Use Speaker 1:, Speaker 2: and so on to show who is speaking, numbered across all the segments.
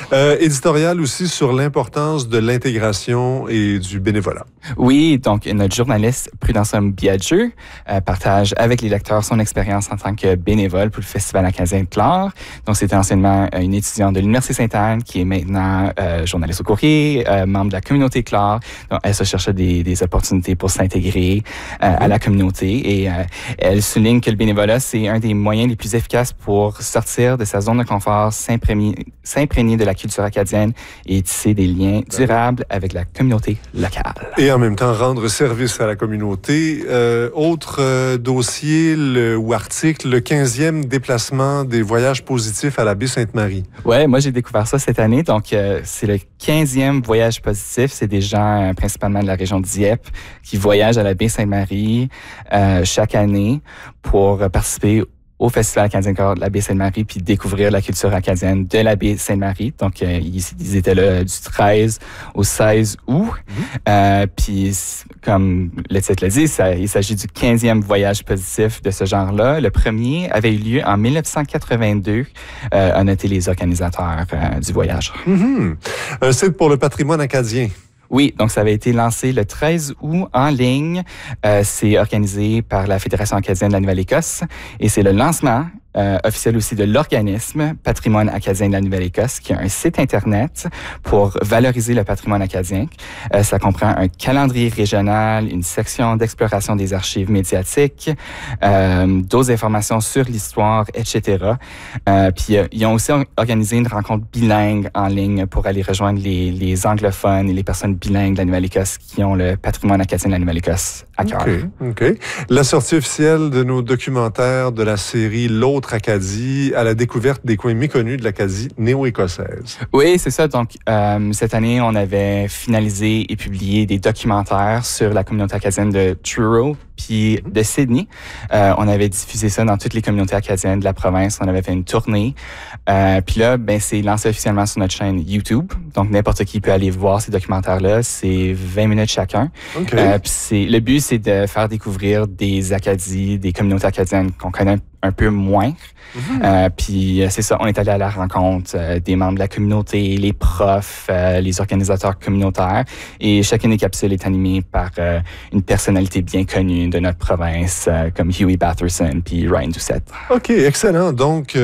Speaker 1: Éditorial aussi sur l'importance de l'intégration et du bénévolat.
Speaker 2: Oui, donc notre journaliste Prudence Biageux partage avec les lecteurs son expérience en tant que bénévole pour le Festival acadien de l'art. Donc, c'était anciennement une étudiante de l'Université Sainte-Anne qui est maintenant journaliste au Courrier, membre de la communauté Clare. Donc, elle se cherchait des opportunités pour s'intégrer à la communauté et elle souligne que le bénévolat, c'est un des moyens les plus efficaces pour sortir de sa zone de confort, s'imprégner de la culture acadienne et tisser des liens durables avec la communauté locale.
Speaker 1: Et en même temps, rendre service à la communauté. Autre dossier ou article, le 15e déplacement des voyages positifs à la baie Sainte-Marie.
Speaker 2: Oui, moi j'ai découvert ça cette année. Donc, c'est le 15e voyage positif. C'est des gens principalement de la région de Dieppe qui voyagent à la baie Sainte-Marie chaque année pour participer au Festival acadien de la baie Sainte-Marie puis découvrir la culture acadienne de la baie Sainte-Marie. Donc, ils étaient là du 13 au 16 août. Puis, comme le titre le dit, il s'agit du 15e voyage positif de ce genre-là. Le premier avait eu lieu en 1982, a noté les organisateurs du voyage.
Speaker 1: Un site pour le patrimoine acadien.
Speaker 2: Oui, donc ça avait été lancé le 13 août en ligne. C'est organisé par la Fédération acadienne de la Nouvelle-Écosse et c'est le lancement officiel aussi de l'organisme Patrimoine acadien de la Nouvelle-Écosse, qui a un site Internet pour valoriser le patrimoine acadien. Ça comprend un calendrier régional, une section d'exploration des archives médiatiques, d'autres informations sur l'histoire, etc. Puis ils ont aussi organisé une rencontre bilingue en ligne pour aller rejoindre les anglophones et les personnes bilingues de la Nouvelle-Écosse qui ont le patrimoine acadien de la Nouvelle-Écosse à cœur.
Speaker 1: OK. La sortie officielle de nos documentaires de la série L'autre Acadie à la découverte des coins méconnus de l'Acadie néo-écossaise.
Speaker 2: Oui, c'est ça. Donc, cette année, on avait finalisé et publié des documentaires sur la communauté acadienne de Truro puis de Sydney. On avait diffusé ça dans toutes les communautés acadiennes de la province. On avait fait une tournée. Puis là, c'est lancé officiellement sur notre chaîne YouTube. Donc, n'importe qui peut aller voir ces documentaires-là. C'est 20 minutes chacun. Puis le but, c'est de faire découvrir des Acadies, des communautés acadiennes qu'on connaît un peu moins. Puis c'est ça, on est allé à la rencontre des membres de la communauté, les profs, les organisateurs communautaires. Et chacune des capsules est animée par une personnalité bien connue de notre province, comme Huey Batherson puis Ryan Doucette. OK,
Speaker 1: excellent. Donc,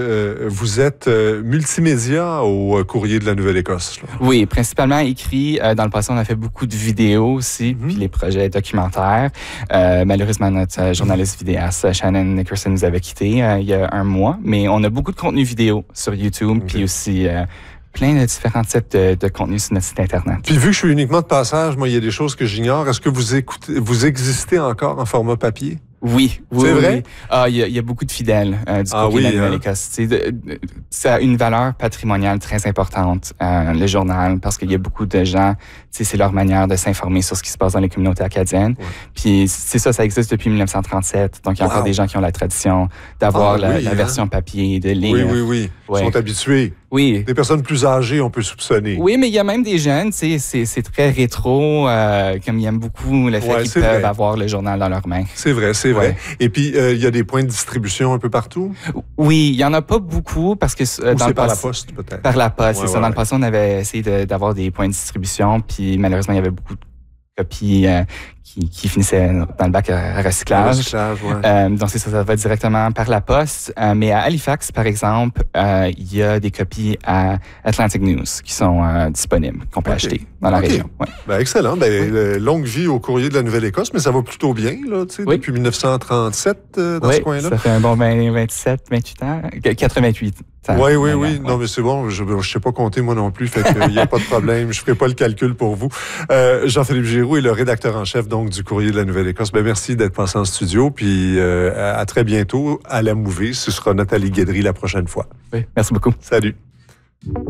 Speaker 1: vous êtes multimédia au Courrier de la Nouvelle-Écosse. Là.
Speaker 2: Oui, principalement écrit. Dans le passé, on a fait beaucoup de vidéos aussi, puis les projets documentaires. Malheureusement, notre journaliste vidéaste, Shannon Nickerson, nous avait quittés il y a un mois, mais on a beaucoup de contenu vidéo sur YouTube, puis aussi plein de différents types de contenus sur notre site Internet.
Speaker 1: Puis vu que je suis uniquement de passage, moi, il y a des choses que j'ignore. Est-ce que vous existez encore en format papier?
Speaker 2: Oui.
Speaker 1: C'est vrai?
Speaker 2: Oui. Ah, il y a beaucoup de fidèles du Courrier de la Nouvelle-Écosse. Ça a une valeur patrimoniale très importante, le journal, parce qu'il y a beaucoup de gens, c'est leur manière de s'informer sur ce qui se passe dans les communautés acadiennes. Puis c'est ça existe depuis 1937. Donc, il y a encore des gens qui ont la tradition d'avoir la version papier, de lire.
Speaker 1: Oui. Ils sont habitués.
Speaker 2: Oui.
Speaker 1: Des personnes plus âgées, on peut soupçonner.
Speaker 2: Oui, mais il y a même des jeunes, c'est très rétro, comme ils aiment beaucoup le fait qu'ils peuvent avoir le journal dans leurs mains.
Speaker 1: C'est vrai. Et puis, il y a des points de distribution un peu partout?
Speaker 2: Oui, il n'y en a pas beaucoup parce que...
Speaker 1: c'est par la poste, peut-être?
Speaker 2: Par la poste, c'est ça. Dans le passé, on avait essayé d'avoir des points de distribution, puis malheureusement, il y avait beaucoup de copies qui finissaient dans le bac à recyclage. Donc, c'est ça, ça va directement par la poste. Mais à Halifax, par exemple, il y a des copies à Atlantic News qui sont disponibles, qu'on peut acheter dans la région. Ouais.
Speaker 1: Excellent. Longue vie au Courrier de la Nouvelle-Écosse, mais ça va plutôt bien, là, depuis 1937 dans ce coin-là.
Speaker 2: Ça fait un bon 27, 28 ans. 88.
Speaker 1: Oui. Non, mais c'est bon. Je ne sais pas compter, moi non plus. Fait qu'il n'y a pas de problème. Je ne ferai pas le calcul pour vous. Jean-Philippe Giroux est le rédacteur en chef, donc, du Courrier de la Nouvelle-Écosse. Merci d'être passé en studio. Puis, à très bientôt à la Mouvée. Ce sera Nathalie Guédry la prochaine fois.
Speaker 2: Oui, merci beaucoup.
Speaker 1: Salut.